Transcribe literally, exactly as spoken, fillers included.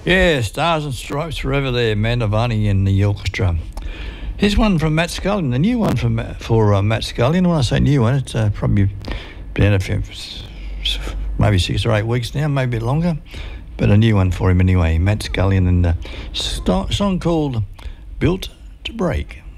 Yeah, Stars and Stripes Forever there, Mantovani and the orchestra. Here's one from Matt Scullion, the new one for Matt, for uh, Matt Scullion. When I say new one, it's uh, probably been a few, maybe six or eight weeks now, maybe a bit longer, but a new one for him anyway, Matt Scullion, and a st- song called Built to Break.